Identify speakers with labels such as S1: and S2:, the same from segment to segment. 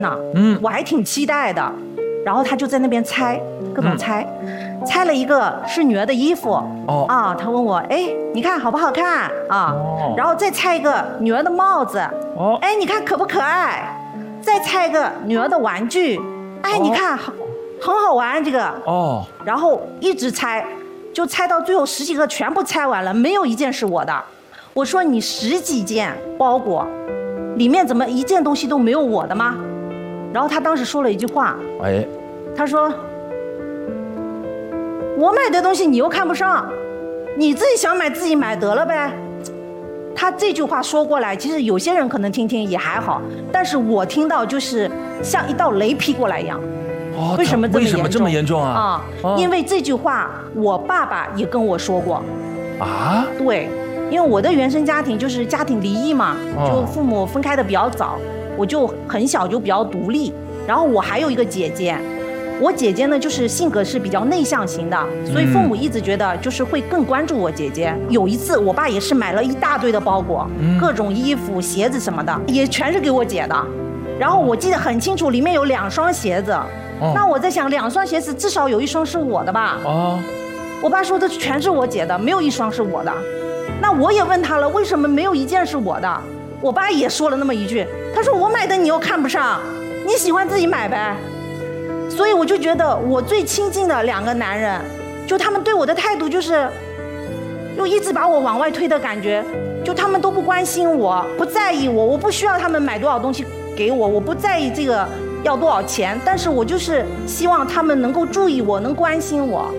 S1: 呢，我还挺期待的。然后他就在那边猜，各种猜，猜了一个是女儿的衣服，他问我，哎，你看好不好看啊？然后再猜一个女儿的帽子，哎，你看可不可爱？再猜一个女儿的玩具，哎，你看很好玩这个，然后一直猜，就猜到最后10几个全部猜完了，没有一件是我的。我说你10几件包裹，里面怎么一件东西都没有我的吗？然后他当时说了一句话，他说我买的东西你又看不上，你自己想买自己买得了呗。他这句话说过来，其实有些人可能听听也还好，但是我听到就是像一道雷劈过来一样。为什么这么严重啊？因为这句话我爸爸也跟我说过啊。对，因为我的原生家庭就是家庭离异嘛，就父母分开的比较早，我就很小就比较独立。然后我还有一个姐姐，我姐姐呢就是性格是比较内向型的，所以父母一直觉得就是会更关注我姐姐。有一次我爸也是买了一大堆的包裹，各种衣服鞋子什么的也全是给我姐的。然后我记得很清楚，里面有2双鞋子，那我在想2双鞋子至少有1双是我的吧。我爸说的全是我姐的，没有1双是我的。那我也问他了，为什么没有一件是我的？我爸也说了那么一句，他说我买的你又看不上，你喜欢自己买呗。所以我就觉得我最亲近的2个男人，就他们对我的态度就是又一直把我往外推的感觉，就他们都不关心我，不在意我，我不需要他们买多少东西给我，我不在意这个要多少钱，但是我就是希望他们能够注意我，能关心我。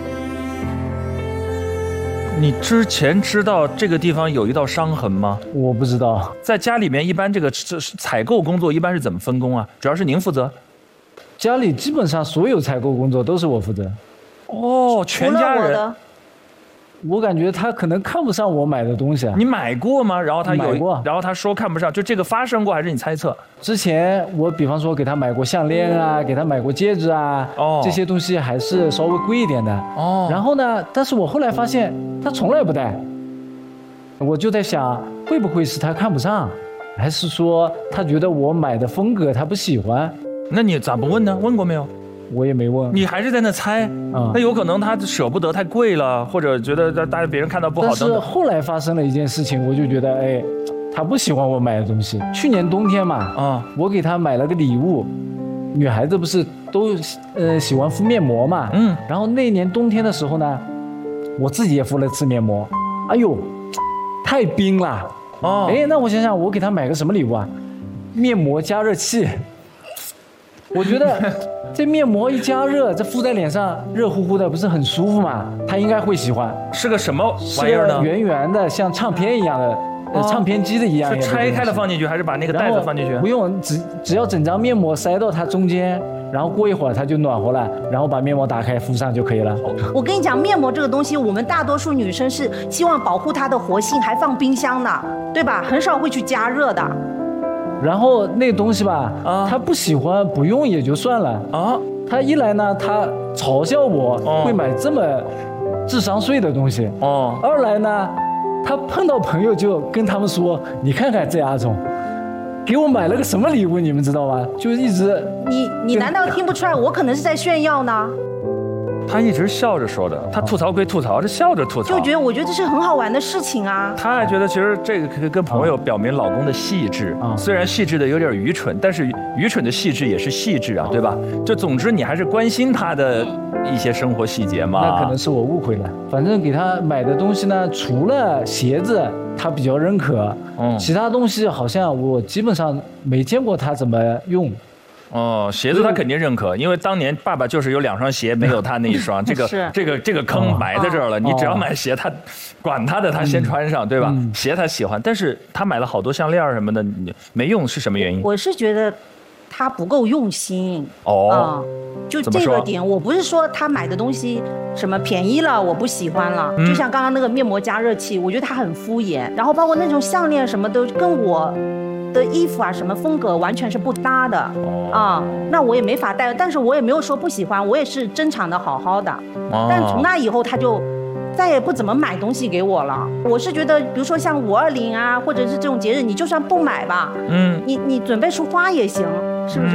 S2: 你之前知道这个地方有一道伤痕吗？
S3: 我不知道。
S2: 在家里面一般这个采购工作一般是怎么分工啊？主要是您负责？
S3: 家里基本上所有采购工作都是我负责。
S2: 全家人。
S3: 我感觉他可能看不上我买的东西啊。
S2: 你买过吗？然后他
S3: 买过，
S2: 然后他说看不上，就这个发生过还是你猜测？
S3: 之前我比方说给他买过项链啊，给他买过戒指啊，这些东西还是稍微贵一点的。然后呢，但是我后来发现他从来不戴，我就在想，会不会是他看不上，还是说他觉得我买的风格他不喜欢？
S2: 那你咋不问呢？问过没有？
S3: 我也没问。
S2: 你还是在那猜，那有可能他舍不得太贵了，或者觉得大家别人看到不好。
S3: 但是后来发生了一件事情，我就觉得，哎，他不喜欢我买的东西。去年冬天嘛，我给他买了个礼物，女孩子不是都喜欢敷面膜嘛，然后那年冬天的时候呢，我自己也敷了次面膜，哎呦，太冰了。那我想想，我给他买个什么礼物啊？面膜加热器。我觉得这面膜一加热，这敷在脸上热乎乎的，不是很舒服吗？他应该会喜欢。
S2: 是个什么玩意儿呢？
S3: 是圆圆的，像唱片一样的，唱片机的一样。
S2: 是拆开了放进去，还是把那个袋子放进去？
S3: 不用，只要整张面膜塞到它中间，然后过一会儿它就暖和了，然后把面膜打开敷上就可以了。
S1: 我跟你讲，面膜这个东西，我们大多数女生是希望保护它的活性，还放冰箱的，对吧？很少会去加热的。
S3: 然后那东西吧，他不喜欢，不用也就算了啊。他一来呢，他嘲笑我会买这么智商税的东西二来呢，他碰到朋友就跟他们说，你看看这阿总给我买了个什么礼物，你们知道吗？就一直
S1: 你难道听不出来我可能是在炫耀呢？
S2: 他一直笑着说的，他吐槽归吐槽，这笑着吐槽，
S1: 我觉得这是很好玩的事情啊。
S2: 他还觉得其实这个可以跟朋友表明老公的细致，虽然细致的有点愚蠢，但是愚蠢的细致也是细致啊，对吧？就总之你还是关心他的一些生活细节嘛。
S3: 那可能是我误会了，反正给他买的东西呢，除了鞋子他比较认可，其他东西好像我基本上没见过他怎么用。
S2: 鞋子他肯定认可，因为当年爸爸就是有2双鞋，没有他那一双，这个坑埋在这儿了。你只要买鞋，他管他的，他先穿上，对吧？鞋他喜欢，但是他买了好多项链什么的，没用是什么原因？
S1: 我是觉得他不够用心。就这个点，我不是说他买的东西什么便宜了，我不喜欢了。就像刚刚那个面膜加热器，我觉得他很敷衍，然后包括那种项链什么都跟我的衣服啊什么风格完全是不搭的那我也没法戴，但是我也没有说不喜欢，我也是正常的好好的但从那以后他就再也不怎么买东西给我了。我是觉得比如说像520啊或者是这种节日，你就算不买吧你准备束花也行，是不是？